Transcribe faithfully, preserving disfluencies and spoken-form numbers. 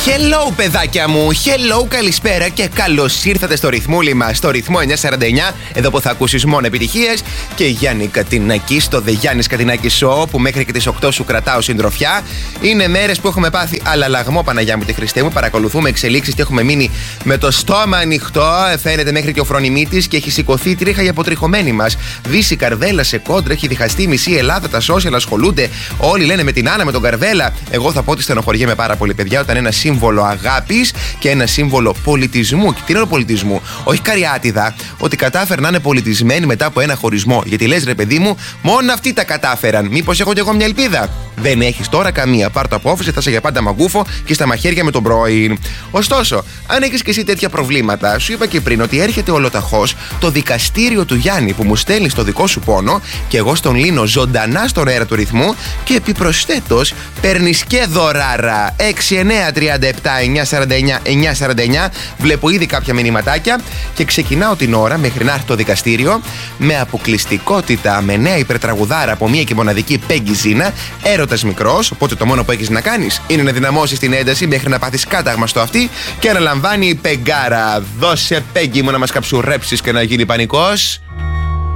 Hello, παιδάκια μου! Hello, καλησπέρα και καλώς ήρθατε στο ρυθμούλι μας, στο ρυθμό εννιακόσια σαράντα εννιά, εδώ που θα ακούσεις μόνο επιτυχίες. Και Γιάννη Κατινάκη στο The Γιάννης Κατινάκη Show, που μέχρι και τις οκτώ σου κρατάω συντροφιά. Είναι μέρες που έχουμε πάθει αλλαλαγμό, Παναγιά μου τη Χριστέ μου. Παρακολουθούμε εξελίξεις και έχουμε μείνει με το στόμα ανοιχτό. Φαίνεται μέχρι και ο φρονιμίτης και έχει σηκωθεί τρίχα για αποτριχωμένη μας. Δύση Καρβέλα σε κόντρα, έχει διχαστεί η μισή Ελλάδα. Τα social ασχολούνται. Όλοι λένε με την Άννα, με τον Καρβέλα. Εγώ θα πω ότι στενοχωριέμαι πάρα πολύ, παιδιά, όταν ένα σύμβολο αγάπης και ένα σύμβολο πολιτισμού. Και τι είναι ο πολιτισμού? Όχι καριάτιδα, ότι κατάφεραν να είναι πολιτισμένοι μετά από ένα χωρισμό. Γιατί λες, ρε παιδί μου, μόνο αυτοί τα κατάφεραν. Μήπως έχω κι εγώ μια ελπίδα? Δεν έχεις τώρα καμία. Πάρ' το απόφαση, θα είσαι για πάντα μαγκούφο και στα μαχαίρια με τον πρώην. Ωστόσο, αν έχεις και εσύ τέτοια προβλήματα, σου είπα και πριν ότι έρχεται ολοταχώς το δικαστήριο του Γιάννη, που μου στέλνει το δικό σου πόνο και εγώ στον λύνω ζωντανά στον αέρα του ρυθμού. Και επιπροσθέτως παίρνεις και δωράρα. έξι εννιά τρία επτά εννιακόσια σαράντα εννιά εννιακόσια σαράντα εννιά. Βλέπω ήδη κάποια μηνυματάκια και ξεκινάω την ώρα μέχρι να έρθει το δικαστήριο με αποκλειστικότητα, με νέα υπερτραγουδάρα από μία και μοναδική Πέγγι Ζίνα. Έρωτας μικρός, οπότε το μόνο που έχεις να κάνεις είναι να δυναμώσεις την ένταση μέχρι να πάθεις κάταγμα στο αυτί και αναλαμβάνει η Πεγκάρα. Δώσε, Πέγγι μου, να μας καψουρέψεις και να γίνει πανικός.